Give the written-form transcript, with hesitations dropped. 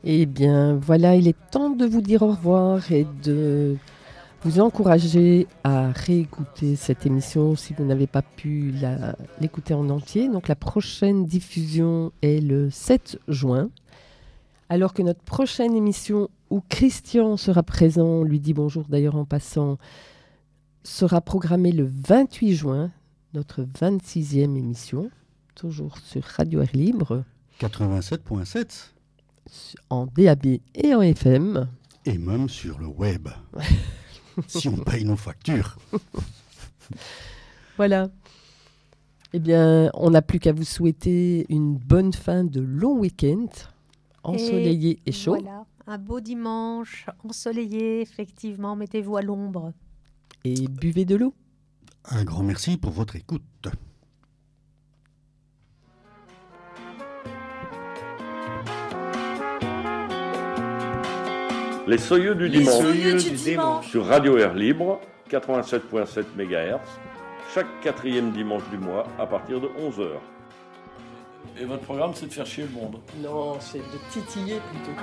Eh bien, voilà, il est temps de vous dire au revoir et de vous encourager à réécouter cette émission si vous n'avez pas pu l'écouter en entier. Donc, la prochaine diffusion est le 7 juin, alors que notre prochaine émission où Christian sera présent, on lui dit bonjour d'ailleurs en passant, sera programmée le 28 juin, notre 26e émission, toujours sur Radio Air Libre. 87.7 en DAB et en FM. Et même sur le web, si on paye nos factures. Voilà. Eh bien, on n'a plus qu'à vous souhaiter une bonne fin de long week-end, ensoleillé et chaud. Voilà, un beau dimanche, ensoleillé, effectivement, mettez-vous à l'ombre. Et buvez de l'eau. Un grand merci pour votre écoute. Les Soyeux du dimanche sur Radio Air Libre, 87.7 MHz, chaque 4e dimanche du mois à partir de 11h. Et votre programme, c'est de faire chier le monde? Non, c'est de titiller plutôt.